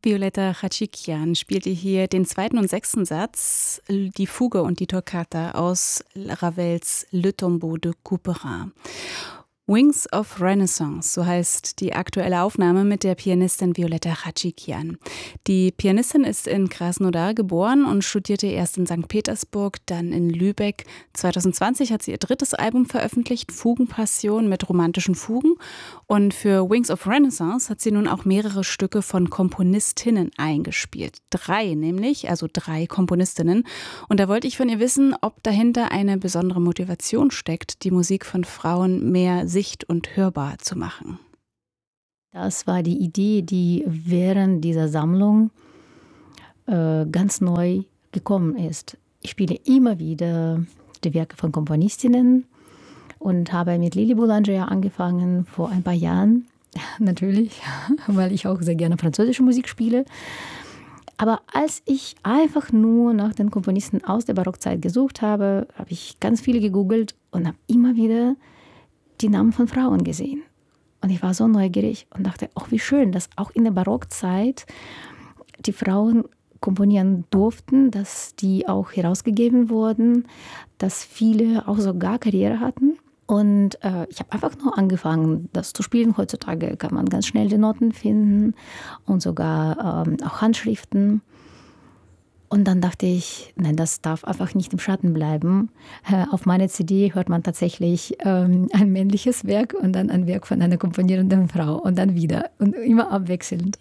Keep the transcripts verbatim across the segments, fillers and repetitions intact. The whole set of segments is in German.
Violetta Khachikyan spielte hier den zweiten und sechsten Satz, die Fuge und die Toccata aus Ravels Le Tombeau de Couperin. Wings of Renaissance, so heißt die aktuelle Aufnahme mit der Pianistin Violetta Khachikyan. Die Pianistin ist in Krasnodar geboren und studierte erst in Sankt Petersburg, dann in Lübeck. zwanzig zwanzig hat sie ihr drittes Album veröffentlicht, Fugenpassion mit romantischen Fugen. Und für Wings of Renaissance hat sie nun auch mehrere Stücke von Komponistinnen eingespielt. Drei nämlich, also drei Komponistinnen. Und da wollte ich von ihr wissen, ob dahinter eine besondere Motivation steckt, die Musik von Frauen mehr sicht- und hörbar zu machen. Das war die Idee, die während dieser Sammlung äh, ganz neu gekommen ist. Ich spiele immer wieder die Werke von Komponistinnen und habe mit Lili Boulanger angefangen vor ein paar Jahren, natürlich, weil ich auch sehr gerne französische Musik spiele. Aber als ich einfach nur nach den Komponisten aus der Barockzeit gesucht habe, habe ich ganz viele gegoogelt und habe immer wieder die Namen von Frauen gesehen. Und ich war so neugierig und dachte, oh, wie schön, dass auch in der Barockzeit die Frauen komponieren durften, dass die auch herausgegeben wurden, dass viele auch sogar Karriere hatten. Und äh, ich habe einfach nur angefangen, das zu spielen. Heutzutage kann man ganz schnell die Noten finden und sogar ähm, auch Handschriften. Und dann dachte ich, nein, das darf einfach nicht im Schatten bleiben. Äh, auf meiner C D hört man tatsächlich ähm, ein männliches Werk und dann ein Werk von einer komponierenden Frau und dann wieder und immer abwechselnd.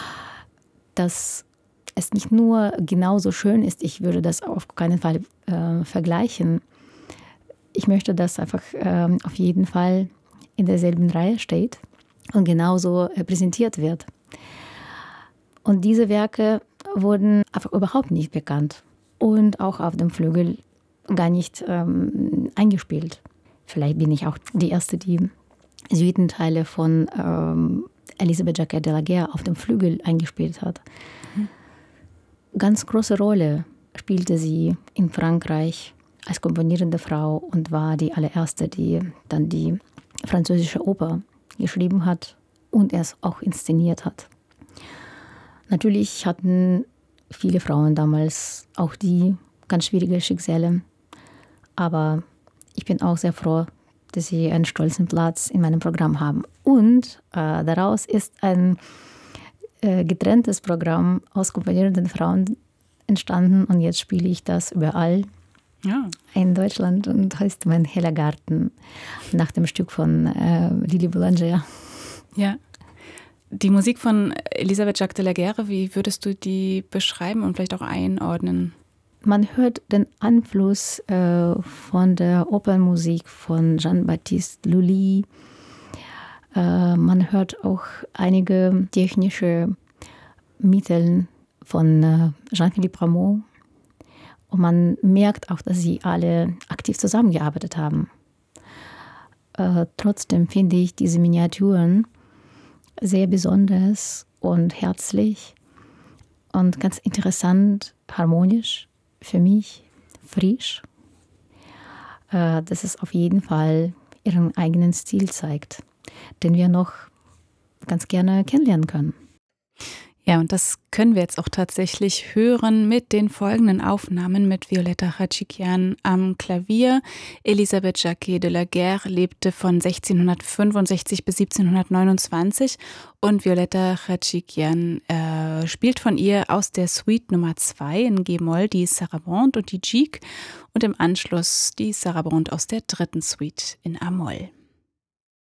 Dass es nicht nur genauso schön ist, ich würde das auf keinen Fall äh, vergleichen. Ich möchte, dass einfach äh, auf jeden Fall in derselben Reihe steht und genauso äh, präsentiert wird. Und diese Werke wurden einfach überhaupt nicht bekannt und auch auf dem Flügel gar nicht ähm, eingespielt. Vielleicht bin ich auch die Erste, die Suitenteile von ähm, Elisabeth Jacquet de la Guerre auf dem Flügel eingespielt hat. Mhm. Ganz große Rolle spielte sie in Frankreich als komponierende Frau und war die allererste, die dann die französische Oper geschrieben hat und es auch inszeniert hat. Natürlich hatten viele Frauen damals auch die ganz schwierige Schicksale. Aber ich bin auch sehr froh, dass sie einen stolzen Platz in meinem Programm haben. Und äh, daraus ist ein äh, getrenntes Programm aus komponierenden Frauen entstanden. Und jetzt spiele ich das überall ja. in Deutschland und heißt Mein heller Garten nach dem Stück von äh, Lili Boulanger. Ja. Die Musik von Elisabeth Jacquet de la Guerre, wie würdest du die beschreiben und vielleicht auch einordnen? Man hört den Einfluss äh, von der Opernmusik von Jean-Baptiste Lully. Äh, man hört auch einige technische Mittel von äh, Jean-Philippe Rameau. Und man merkt auch, dass sie alle aktiv zusammengearbeitet haben. Äh, trotzdem finde ich diese Miniaturen sehr besonders und herzlich und ganz interessant, harmonisch für mich, frisch, äh, dass es auf jeden Fall ihren eigenen Stil zeigt, den wir noch ganz gerne kennenlernen können. Ja, und das können wir jetzt auch tatsächlich hören mit den folgenden Aufnahmen mit Violetta Khachikyan am Klavier. Elisabeth Jacquet de la Guerre lebte von sechzehnhundertfünfundsechzig bis siebzehnhundertneunundzwanzig und Violetta Khachikyan äh, spielt von ihr aus der Suite Nummer zwei in G-Moll die Sarabande und die Gigue und im Anschluss die Sarabande aus der dritten Suite in A-Moll.